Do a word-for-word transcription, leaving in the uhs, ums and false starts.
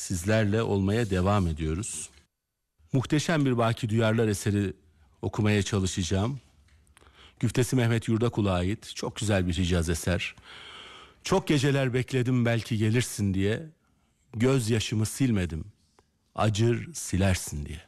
sizlerle olmaya devam ediyoruz. Muhteşem bir Baki Duyarlar eseri okumaya çalışacağım. Güftesi Mehmet Yurdakul'a ait çok güzel bir Hicaz eser. Çok geceler bekledim belki gelirsin diye, gözyaşımı silmedim, acır silersin diye.